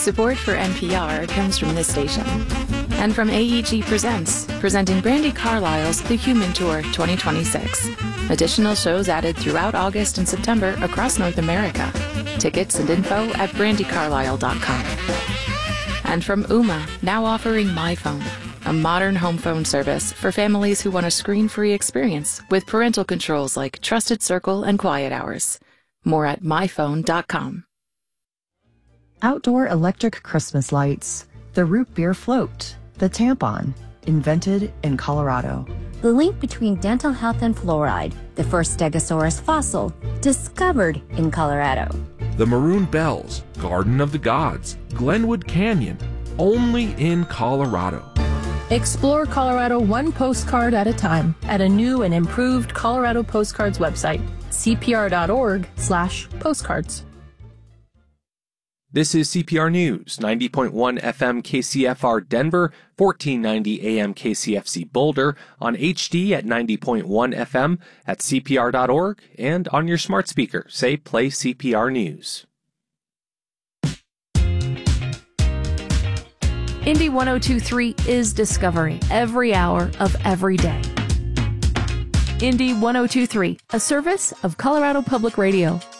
Support for NPR comes from this station. And from AEG Presents, presenting Brandi Carlile's The Human Tour 2026. Additional shows added throughout August and September across North America. Tickets and info at brandicarlile.com. And from Ooma, now offering MyPhone, a modern home phone service for families who want a screen-free experience with parental controls like Trusted Circle and Quiet Hours. More at myphone.com. Outdoor electric Christmas lights, the root beer float, the tampon, invented in Colorado. The link between dental health and fluoride, the first Stegosaurus fossil, discovered in Colorado. The Maroon Bells, Garden of the Gods, Glenwood Canyon, only in Colorado. Explore Colorado one postcard at a time at a new and improved Colorado Postcards website, cpr.org/postcards. This is CPR News, 90.1 FM KCFR Denver, 1490 AM KCFC Boulder, on HD at 90.1 FM, at CPR.org, and on your smart speaker. Say play CPR News. Indy 102.3 is discovery every hour of every day. Indy 102.3, a service of Colorado Public Radio.